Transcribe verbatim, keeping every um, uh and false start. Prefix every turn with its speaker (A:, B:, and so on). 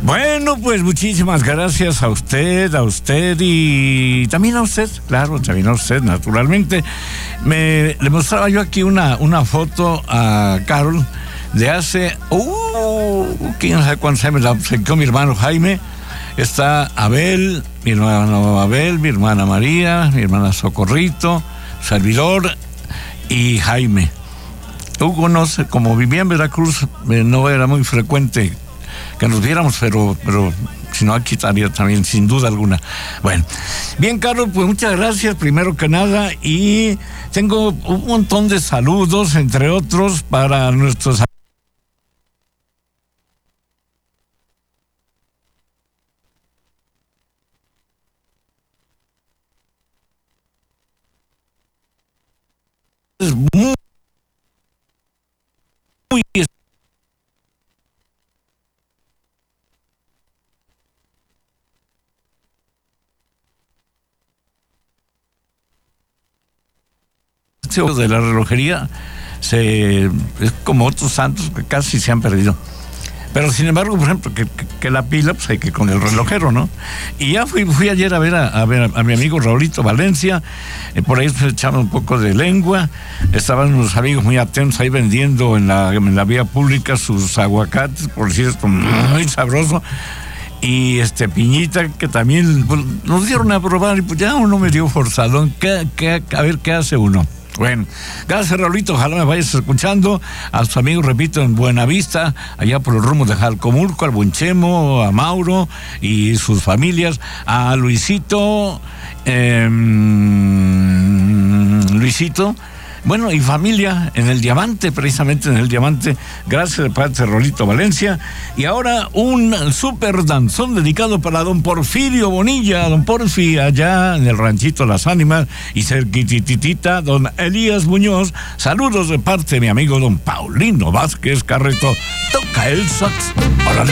A: Bueno, pues muchísimas gracias a usted, a usted y también a usted, claro, también a usted, naturalmente. Me le mostraba yo aquí una, una foto a Carol de hace, uh, quién sabe cuántos años, la obsequió mi hermano Jaime. Está Abel, mi hermano Abel, mi hermana María, mi hermana Socorrito, servidor y Jaime. Hugo, no sé, como vivía en Veracruz, eh, no era muy frecuente que nos viéramos, pero, pero si no, aquí estaría también, sin duda alguna. Bueno, bien, Carlos, pues muchas gracias, primero que nada, y tengo un montón de saludos, entre otros, para nuestros muy, muy de la relojería, se, es como otros santos que casi se han perdido. Pero sin embargo, por ejemplo, que, que, que la pila, pues hay que con el relojero, ¿no? Y ya fui, fui ayer a ver a, a ver a, a mi amigo Raulito Valencia, eh, por ahí pues, echamos un poco de lengua, estaban unos amigos muy atentos ahí vendiendo en la, en la vía pública sus aguacates, por cierto, muy sabroso. Y este piñita que también pues, nos dieron a probar y pues ya uno me dio forzado. ¿Qué, qué, a ver qué hace uno? Bueno, gracias, Raulito, ojalá me vayas escuchando. A sus amigos, repito, en Buenavista, allá por los rumos de Jalcomulco, al Buen Chemo, a Mauro y sus familias, a Luisito, eh, Luisito, bueno, y familia en el Diamante, precisamente en el Diamante, gracias de parte de Rolito Valencia. Y ahora un super danzón dedicado para don Porfirio Bonilla, don Porfi, allá en el ranchito Las Ánimas, y cerquititita, don Elías Muñoz. Saludos de parte de mi amigo don Paulino Vázquez Carreto. Toca el sax. Órale.